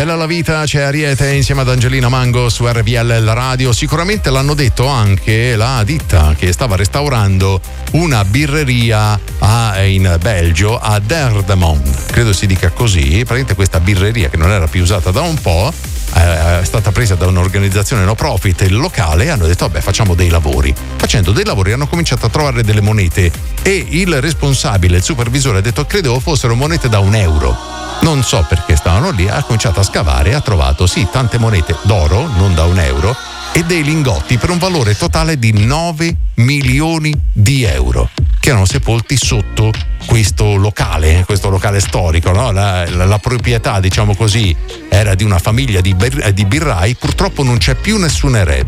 Bella la vita, c'è Ariete insieme ad Angelina Mango su RVL la radio. Sicuramente l'hanno detto anche la ditta che stava restaurando una birreria in Belgio, a Derdemont, credo si dica così. Praticamente questa birreria, che non era più usata da un po', è stata presa da un'organizzazione no profit locale, e hanno detto vabbè, facciamo dei lavori. Facendo dei lavori hanno cominciato a trovare delle monete, e il responsabile, il supervisore, ha detto credevo fossero monete da €1. Non so perché stavano lì, ha cominciato a scavare e ha trovato sì tante monete d'oro, non da €1, e dei lingotti per un valore totale di 9 milioni di euro, che erano sepolti sotto questo locale storico, no? La proprietà, diciamo così, era di una famiglia di birrai. Purtroppo non c'è più nessun erede.